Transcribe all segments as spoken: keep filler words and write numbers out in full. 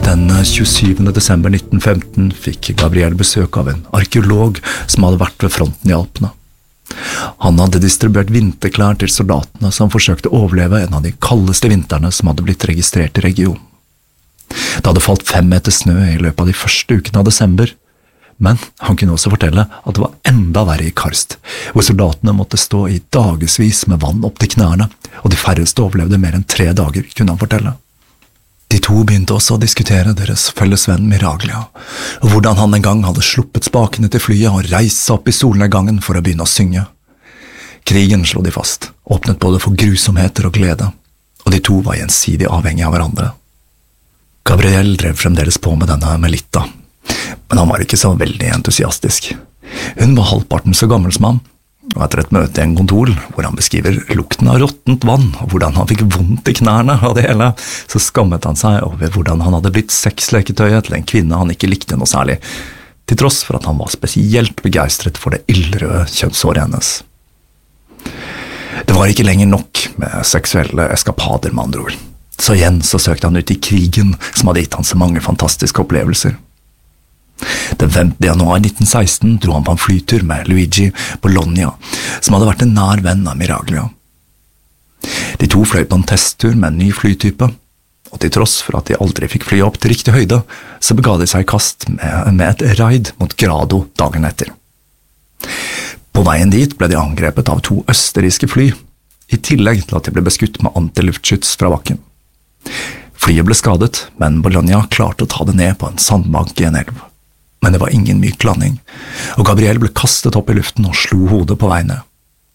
Den tjuesyvende desember nitten femten fikk Gabriel besøk av en arkeolog som hadde vært ved fronten i Alpene. Han hadde distribuert vinterklær til soldatene som forsøkte å overleve en av de kaldeste vintrene som hadde blitt registrert i regionen. Det hadde falt fem meter snø i løpet av de første ukene av desember, men han kunne også fortelle at det var enda verre i Karst, hvor soldatene måtte stå i dagesvis med vann opp til knærne, og de færreste overlevde mer enn tre dager, kunne han fortelle. De to begynte også å diskutere deres felles venn Miraglia, og hvordan han en gang hadde sluppet spakene til flyet og reist seg opp i solnedgangen for å begynne å synge. Krigen slo de fast, åpnet både for grusomheter og glede, og de to var gjensidig avhengige av hverandre. Gabriel drev fremdeles på med denne Melitta, men han var ikke så veldig entusiastisk. Hun var halvparten så gammel som han, og etter et møte i en kontor, hvor han beskriver lukten av råttent vann, og hvordan han fikk vondt i knærne av det hele, så skammet han seg over hvordan han hadde blitt sexleketøyet til en kvinne han ikke likte noe særlig, til tross for at han var spesielt begeistret for det ildrøde kjønnshåret hennes. Det var ikke lenger nok med seksuelle eskapader, med andre ord. Så igjen så søkte han ut i krigen, som hadde gitt han så mange fantastiske opplevelser. Den femte januar nitten seksten dro han på en flytur med Luigi Bologna, som hadde vært en nær venn av Miraglia. De to fløy på en testtur med en ny flytype, og til tross for at de aldri fikk fly opp til riktig høyde, så bega de seg i kast med, med et raid mot Grado dagen etter. På veien dit ble de angrepet av to østerrikske fly, i tillegg til at de ble beskutt med antiluftskyts fra bakken. Flyet ble skadet, men Bologna klarte å ta det ned på en sandbank i en elv. Men det var ingen myk landing, og Gabriel ble kastet opp i luften og slo hodet på vei ned.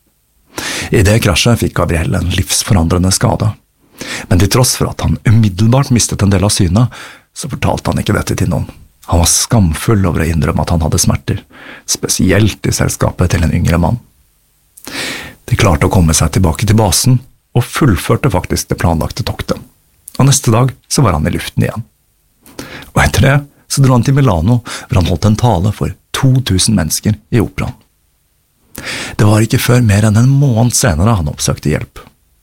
I det krasjet fikk Gabriel en livsforandrende skade, men til tross for at han umiddelbart mistet en del av synet, så fortalte han ikke dette til noen. Han var skamfull over å innrømme at han hadde smerter, spesielt i selskapet til en yngre mann. De klarte å komme seg tilbake til basen, og fullførte faktisk det planlagte toktet, og neste dag så var han i luften igjen. Og etter det så dro han til Milano, hvor han holdt en tale for to tusen mennesker i operaen. Det var ikke før mer enn en måned senere han oppsøkte hjelp.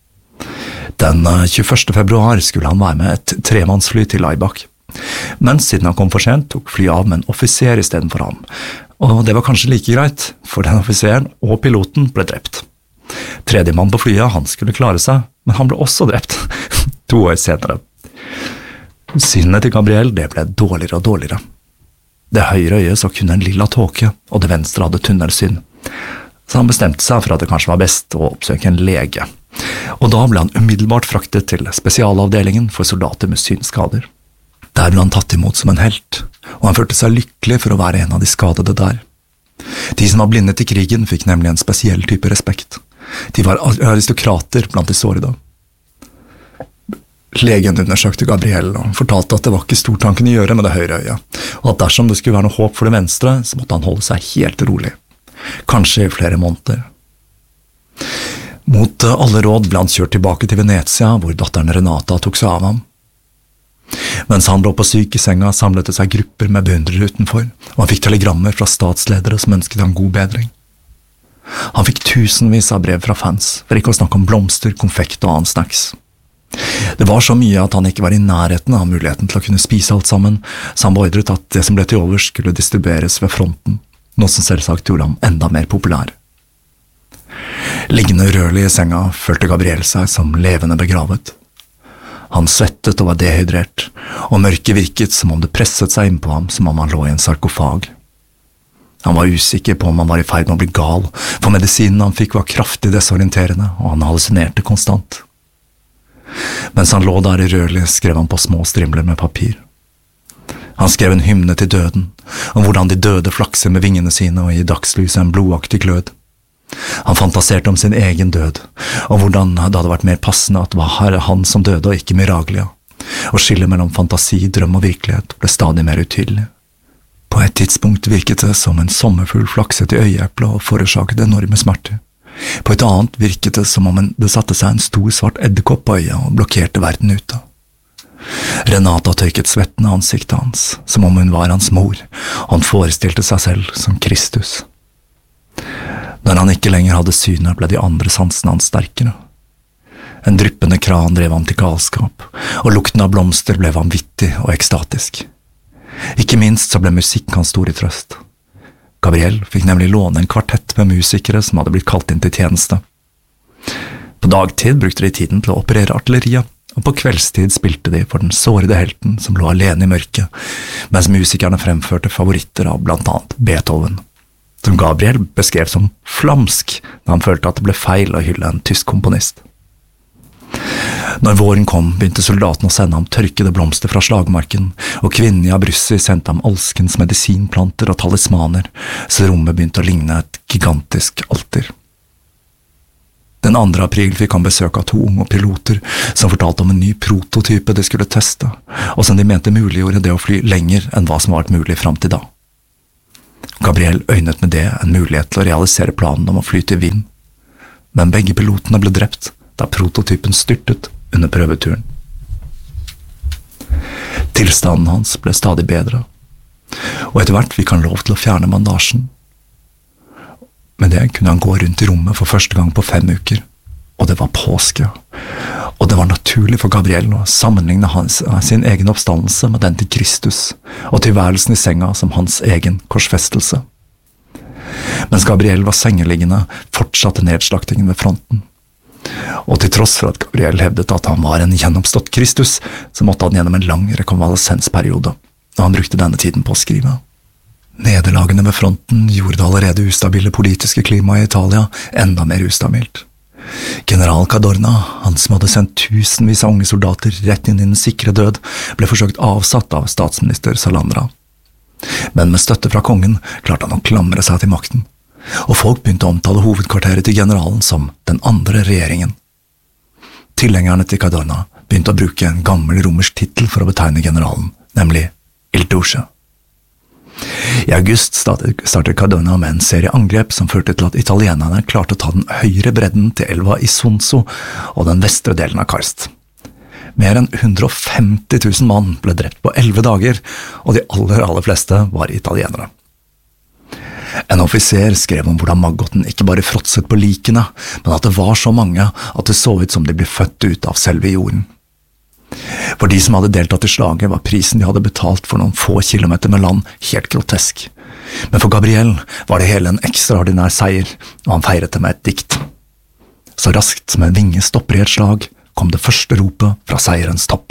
Den tjueførste februar skulle han være med et tremannsfly til Laibach, men siden han kom for sent, tok flyet av med en offiser i stedet for ham, og det var kanskje like greit, for den offiseren og piloten ble drept. Tredje mann på flyet, han skulle klare seg, men han ble også drept, to år senere. Synet til Gabriel det ble dårligere og dårligere. Det høyre øyet så kun en lilla tåke, og det venstre hadde tunnelsyn. Så han bestemte seg for at det kanskje var best å oppsøke en lege. Og da ble han umiddelbart fraktet til spesialavdelingen for soldater med synskader. Der ble han tatt imot som en helt, og han følte seg lykkelig for å være en av de skadede der. De som var blinde til krigen fikk nemlig en spesiell type respekt. De var aristokrater blant de sårede. Legen undersøkte Gabriel og fortalte at det var ikke stort han kunne gjøre med det høyre øyet, og at dersom det skulle være noe håp for det venstre, så måtte han holde seg helt rolig, kanskje i flere måneder. Mot alle råd ble han kjørt tilbake til Venezia, hvor datteren Renata tok seg av ham. Mens han lå på sykesenga, samlet det seg grupper med beundrere utenfor, og han fikk telegrammer fra statsledere som ønsket ham god bedring. Han fikk tusenvis av brev fra fans, for ikke å snakke om blomster, konfekt og annen snacks. Det var så mye at han ikke var i nærheten av muligheten til å kunne spise alt sammen, så han beordret at det som ble til overs skulle distribueres ved fronten, noe som selvsagt gjorde ham enda mer populær. Liggende urørlig i senga følte Gabriel seg som levende begravet. Han svettet og var dehydrert, og mørket virket som om det presset seg inn på ham som om han lå i en sarkofag. Han var usikker på om han var i ferd med å bli gal, for medisinen han fikk var kraftig desorienterende, og han hallusinerte konstant. Mens han lå der i rørlig, skrev han på små strimler med papir. Han skrev en hymne til døden, om hvordan de døde flakser med vingene sine og i dagslyset en blodaktig glød. Han fantaserte om sin egen død, og hvordan det hadde vært mer passende at det var han som døde og ikke Miraglia, og skillet mellom fantasi, drøm og virkelighet ble stadig mer utydelig. På et tidspunkt virket det som en sommerfugl flakset i øyeeplet og forårsaket enorme smerter. På et annet virket det som om det satte seg en stor svart edderkopp på øyet og blokkerte verden ute. Renata tørket svetten av ansiktet hans, som om hun var hans mor, og han forestilte seg selv som Kristus. Når han ikke lenger hadde synet, ble de andre sansene hans sterkere. En dryppende kran drev ham til galskap, og lukten av blomster ble vanvittig og ekstatisk. Ikke minst så ble musikk hans store trøst. Gabriel fikk nemlig låne en kvartett med musikere som hadde blitt kalt inn til tjeneste. På dagtid brukte de tiden til å operere artilleriet, og på kveldstid spilte de for den sårede helten som lå alene i mørket, mens musikerne fremførte favoritter av blant annet Beethoven, som Gabriel beskrev som flamsk da han følte at det ble feil å hylle en tysk komponist. Når våren kom, begynte soldaten å sende ham tørkede blomster fra slagmarken, og kvinnen i Abruzzi sendte ham alskens medisinplanter og talismaner, så rommet begynte å ligne et gigantisk alter. Den andre april fikk han besøk av to unge piloter som fortalte om en ny prototype de skulle teste, og som de mente muliggjorde det å fly lenger enn hva som var mulig fram til da. Gabriel øynet med det en mulighet til å realisere planen om å fly til Wien, men begge pilotene ble drept da prototypen styrtet under prøveturen. Tilstanden hans ble stadig bedre, og etter hvert fikk han lov til å fjerne bandasjen. Med det kunne han gå rundt i rommet for første gang på fem uker, og det var påske, og det var naturlig for Gabriel å sammenligne hans, sin egen oppstandelse med den til Kristus, og tilværelsen i senga som hans egen korsfestelse. Mens Gabriel var sengeliggende, fortsatte nedslaktingen ved fronten. Og til tross for at Gabriel hevdet at han var en gjennomstått Kristus, så måtte han gjennom en lang rekonvalesensperiode, og han brukte denne tiden på å skrive. Nederlagene ved fronten gjorde det allerede ustabile politiske klimaet i Italia enda mer ustabilt. General Cadorna, han som hadde sendt tusenvis av unge soldater rett inn i den sikre død, ble forsøkt avsatt av statsminister Salandra. Men med støtte fra kongen klarte han å klamre seg til makten, og folk begynte å omtale hovedkvarteret til generalen som den andre regjeringen. Tilhengerne til Cadorna begynte å bruke en gammel romersk titel for å betegne generalen, nemlig Il Duce. I august startet Cadorna med en serie angrep som førte til at italienerne klarte å ta den høyre bredden til elva Isonzo og den vestre delen av Karst. Mer enn hundre og femti tusen mann ble drept på elleve dager, og de aller, aller fleste var italienere. En offiser skrev om hvordan maggoten ikke bare fråtset på likene, men at det var så mange at det så ut som de ble født ut av selve jorden. For de som hadde deltatt i slaget var prisen de hadde betalt for noen få kilometer med land helt grotesk. Men for Gabriel var det hele en ekstraordinær seier, og han feiret det med et dikt. Så raskt som en vinge stopper i et slag, kom det første ropet fra seierens topp.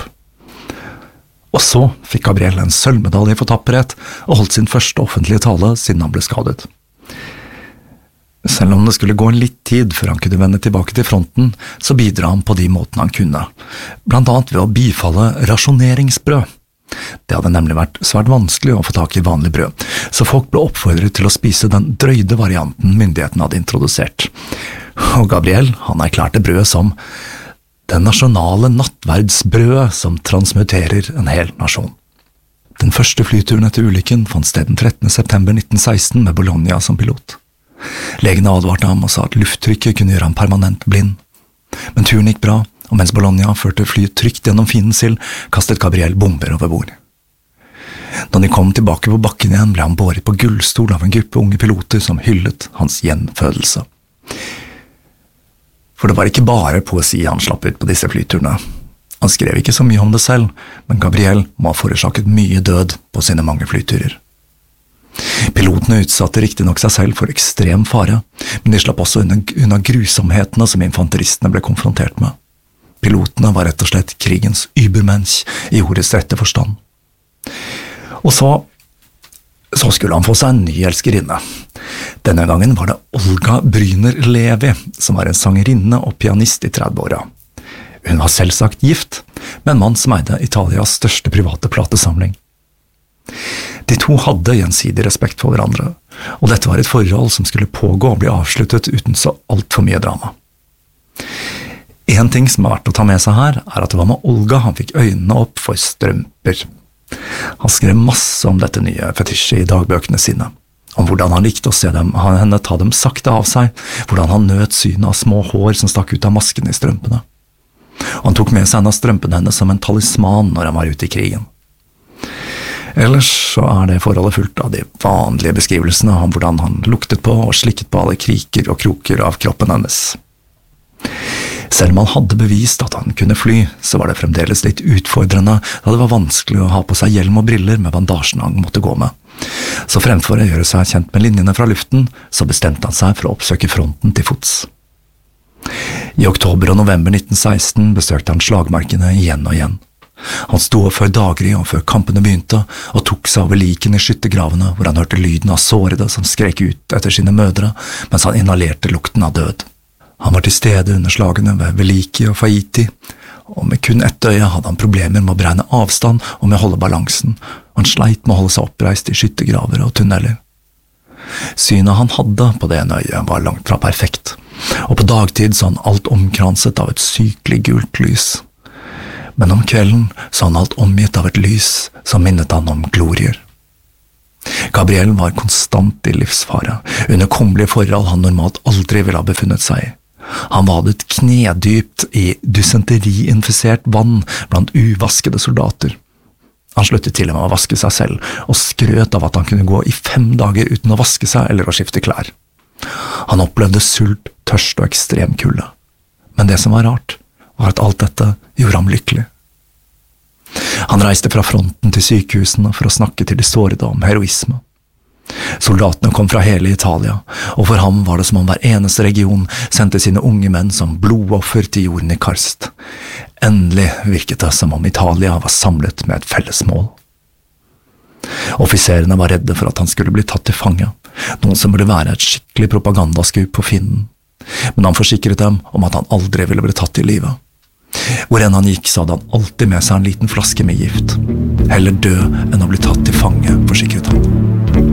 Og så fikk Gabriel en sølvmedalje for tapperhet, og holdt sin første offentlige tale siden han ble skadet. Selv om det skulle gå en litt tid før han kunne vende tilbake til fronten, så bidra han på de måtene han kunne, blant annet ved å bifalle rasjoneringsbrød. Det hadde nemlig vært svært vanskelig å få tak i vanlig brød, så folk ble oppfordret til å spise den drøyde varianten myndighetene hadde introdusert. Og Gabriel, han erklærte brødet som den nasjonale nattverdsbrødet som transmuterer en hel nasjon. Den første flyturen etter ulykken fant sted den trettende september nitten seksten med Bologna som pilot. Legene advarte ham og sa at lufttrykket kunne gjøre ham permanent blind. Men turen gikk bra, og mens Bologna førte flyet trygt gjennom fiendens ild, kastet Gabriel bomber over bord. Da de kom tilbake på bakken igjen, ble han båret på gullstol av en gruppe unge piloter som hyllet hans gjenfødelse. For det var ikke bare poesi han slapp ut på disse flyturene. Han skrev ikke så mye om det selv, men Gabriel må ha forårsaket mye død på sine mange flyturer. Pilotene utsatte riktig nok seg selv for ekstrem fare, men de slapp også unna, unna grusomhetene som infanteristene ble konfrontert med. Pilotene var rett og slett krigens übermensch i ordets rette forstand. Og så, så skulle han få seg en ny elskerinne. Denne gangen var det Olga Bryner Levi, som var en sangerinne og pianist i tredve-åra. Hun var selvsagt gift, med en mann som eide Italias største private platesamling. De to hadde gjensidig respekt for hverandre, og dette var et forhold som skulle pågå og bli avsluttet uten så alt for mye drama. En ting som er verdt å ta med seg her, er at det var med Olga han fikk øynene opp for strømper. Han skrev masse om dette nye fetisjet i dagbøkene sine, om hvordan han likte å se dem, henne ta dem sakte av seg, hvordan han nøt synet av små hår som stakk ut av masken i strømpene. Og han tok med seg en av strømpene henne som en talisman når han var ute i krigen. Ellers så er det forholdet fullt av de vanlige beskrivelsene om hvordan han luktet på og slikket på alle kriker og kroker av kroppen hennes. Selv om han hadde bevist at han kunne fly, så var det fremdeles litt utfordrende da det var vanskelig å ha på seg hjelm og briller med bandasjen han måtte gå med. Så fremfor å gjøre seg kjent med linjene fra luften, så bestemte han seg for å oppsøke fronten til fots. I oktober og november nitten seksten besøkte han slagmarkene igjen og igjen. Han sto opp før daggry og før kampene begynte, og tok seg over likene i skyttergravene hvor han hørte lyden av sårede som skrek ut etter sine mødre, mens han inhalerte lukten av død. Han var til stede under slagene ved Veliki og Faiti, og med kun ett øye hadde han problemer med å beregne avstand og med å holde balansen. Han sleit med å holde seg oppreist i skyttergraver og tunneler. Synet han hadde på det ene øyet var langt fra perfekt, og på dagtid så han alt omkranset av et sykelig gult lys. Men om kvelden så han alt omgitt av et lys som minnet han om glorier. Gabriel var konstant i livsfare, under kummerlige forhold han normalt aldri ville ha befunnet seg i. Han vadet knedypt i dysenteri-infisert vann blant uvaskede soldater. Han sluttet til og med å vaske seg selv, og skrøt av at han kunne gå i fem dager uten å vaske seg eller å skifte klær. Han opplevde sult, tørst og ekstrem kulde. Men det som var rart, var at alt dette gjorde ham lykkelig. Han reiste fra fronten til sykehusene for å snakke til de sårede om heroisme. Soldatene kom fra hele Italia, og for ham var det som om hver eneste region sendte sine unge menn som blodoffer til jorden i karst. Endelig virket det som om Italia var samlet med et felles mål. Offiserene var redde for at han skulle bli tatt til fange, noe som burde være et skikkelig propagandaskup på fienden. Men han forsikret dem om at han aldri ville bli tatt i livet. Hvor enn han gikk, så hadde han alltid med seg en liten flaske med gift. Heller dø enn å bli tatt til fange, forsikret han.